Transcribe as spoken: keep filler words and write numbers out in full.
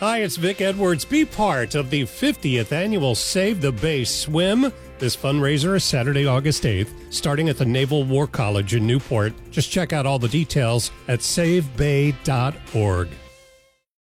Hi, it's Vic Edwards. Be part of the fiftieth annual Save the Bay Swim. This fundraiser is Saturday, August eighth, starting at the Naval War College in Newport. Just check out all the details at save bay dot org.